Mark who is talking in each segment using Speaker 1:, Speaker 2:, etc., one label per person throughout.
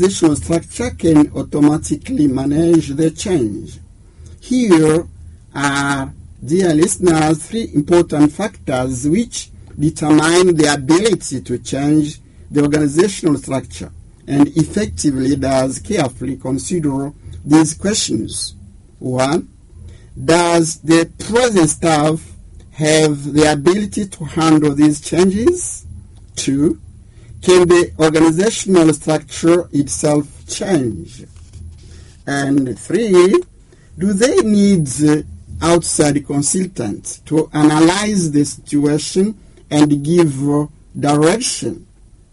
Speaker 1: organizational structure can automatically manage the change. Here are, dear listeners, 3 important factors which determine the ability to change the organizational structure, and effective leaders carefully consider these questions. 1. Does the present staff have the ability to handle these changes? 2. Can the organizational structure itself change? And 3. Do they need outside consultants to analyze the situation and give direction?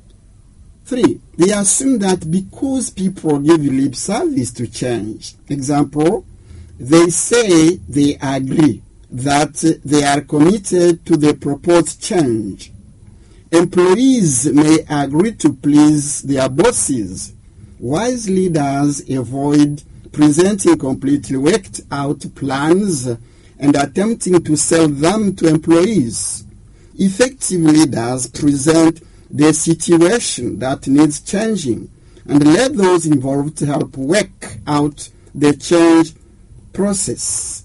Speaker 1: 3. They assume that because people give lip service to change, example, they say they agree that they are committed to the proposed change. Employees may agree to please their bosses. Wise leaders avoid presenting completely worked out plans and attempting to sell them to employees. Effective leaders present the situation that needs changing and let those involved help work out the change process.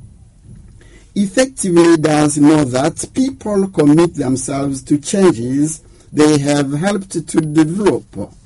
Speaker 1: Effective leaders know that people commit themselves to changes they have helped to develop.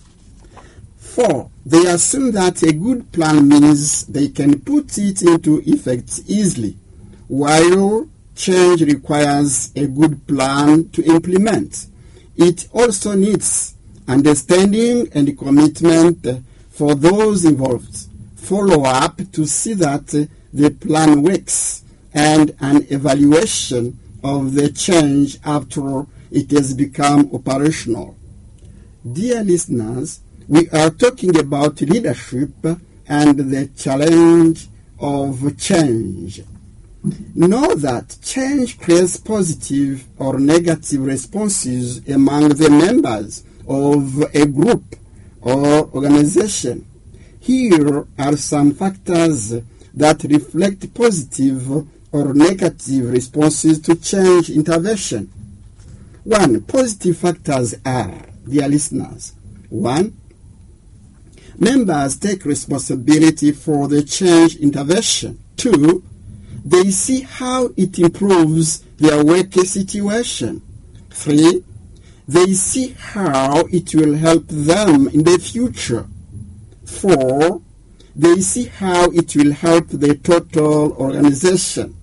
Speaker 1: 4. They assume that a good plan means they can put it into effect easily, while change requires a good plan to implement. It also needs understanding and commitment for those involved, follow-up to see that the plan works, and an evaluation of the change after it has become operational. Dear listeners, we are talking about leadership and the challenge of change. Know that change creates positive or negative responses among the members of a group or organization. Here are some factors that reflect positive or negative responses to change intervention. 1. Positive factors are, dear listeners, 1. Members take responsibility for the change intervention. 2. They see how it improves their work situation. 3. They see how it will help them in the future. 4. They see how it will help the total organization.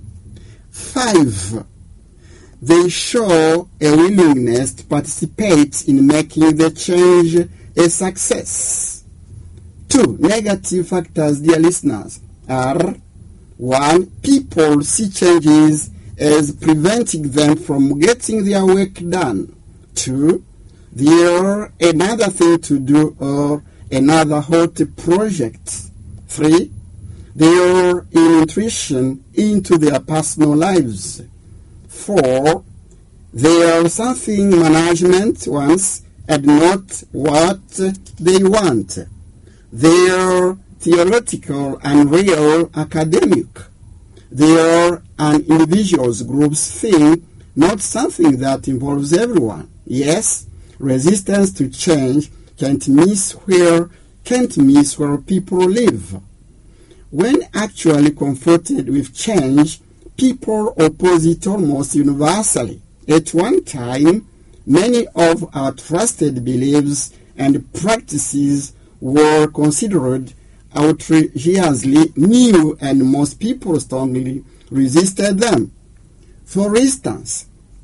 Speaker 1: 5. They show a willingness to participate in making the change a success. 2. Negative factors, dear listeners, are 1. People see changes as preventing them from getting their work done. 2. They're another thing to do or another hot project. 3. Their intrusion into their personal lives. 4. They are something management wants and not what they want. They are theoretical and real academic. They are an individual's group's thing, not something that involves everyone. Yes, resistance to change can't miss where people live. When actually confronted with change, people oppose it almost universally. At one time, many of our trusted beliefs and practices were considered outrageously new, and most people strongly resisted them. For instance,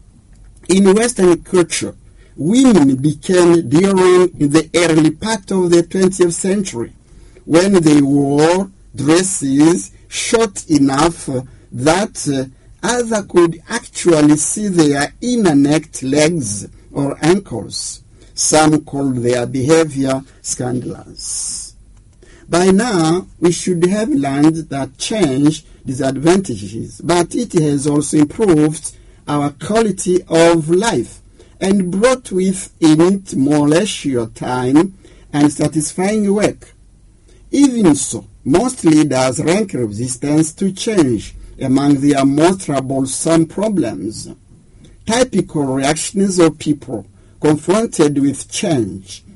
Speaker 1: in Western culture, women became daring in the early part of the 20th century when they wore dresses short enough that others could actually see their inner necked legs or ankles. Some called their behavior scandalous. By now, we should have learned that change disadvantages, but it has also improved our quality of life and brought with it more leisure time and satisfying work. Even so, most leaders rank resistance to change among their most troublesome problems. Typical reactions of people confronted with change